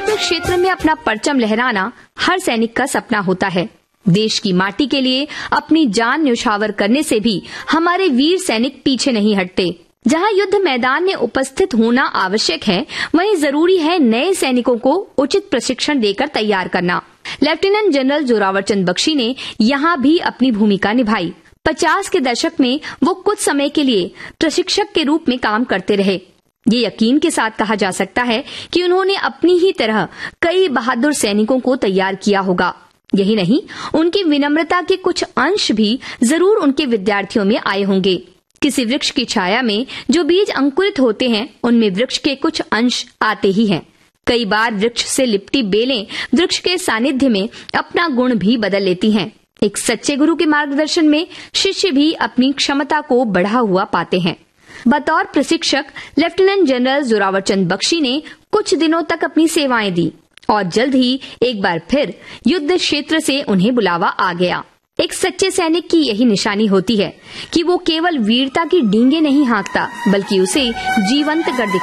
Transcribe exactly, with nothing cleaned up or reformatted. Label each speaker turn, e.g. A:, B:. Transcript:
A: युद्ध क्षेत्र में अपना परचम लहराना हर सैनिक का सपना होता है। देश की माटी के लिए अपनी जान न्यौछावर करने से भी हमारे वीर सैनिक पीछे नहीं हटते। जहां युद्ध मैदान में उपस्थित होना आवश्यक है, वहीं जरूरी है नए सैनिकों को उचित प्रशिक्षण देकर तैयार करना। लेफ्टिनेंट जनरल जोरावर चंद बख्शी ने यहाँ भी अपनी भूमिका निभाई। पचास के दशक में वो कुछ समय के लिए प्रशिक्षक के रूप में काम करते रहे। ये यकीन के साथ कहा जा सकता है कि उन्होंने अपनी ही तरह कई बहादुर सैनिकों को तैयार किया होगा। यही नहीं, उनकी विनम्रता के कुछ अंश भी जरूर उनके विद्यार्थियों में आए होंगे। किसी वृक्ष की छाया में जो बीज अंकुरित होते हैं, उनमें वृक्ष के कुछ अंश आते ही हैं। कई बार वृक्ष से लिपटी बेलें वृक्ष के सानिध्य में अपना गुण भी बदल लेती हैं। एक सच्चे गुरु के मार्गदर्शन में शिष्य भी अपनी क्षमता को बढ़ा हुआ पाते हैं। बतौर प्रशिक्षक लेफ्टिनेंट जनरल जोरावर चंद बख्शी ने कुछ दिनों तक अपनी सेवाएं दी और जल्द ही एक बार फिर युद्ध क्षेत्र से उन्हें बुलावा आ गया। एक सच्चे सैनिक की यही निशानी होती है कि वो केवल वीरता की डींगे नहीं हाँकता, बल्कि उसे जीवंत कर दिखाता।